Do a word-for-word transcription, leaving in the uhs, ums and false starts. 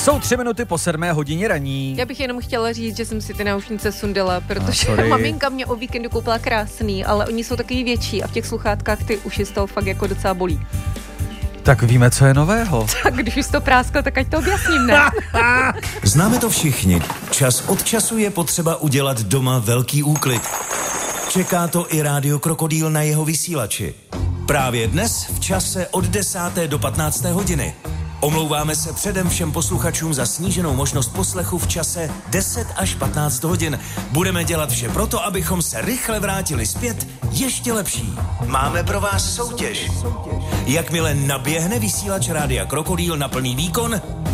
Jsou tři minuty po sedmé hodině raní. Já bych jenom chtěla říct, že jsem si ty náušnice sundala, protože ah, maminka mě o víkendu koupila krásný, ale oni jsou takový větší a v těch sluchátkách ty uši z toho fakt jako docela bolí. Tak víme, co je nového. Tak když už to práskl, tak ať to objasním, ne? Známe to všichni. Čas od času je potřeba udělat doma velký úklid. Čeká to i Rádio Krokodýl na jeho vysílači. Právě dnes v čase od desáté do patnácté hodiny. Omlouváme se předem všem posluchačům za sníženou možnost poslechu v čase deset až patnáct hodin. Budeme dělat vše proto, abychom se rychle vrátili zpět ještě lepší. Máme pro vás soutěž. Jakmile naběhne vysílač Rádia Krokodýl na plný výkon,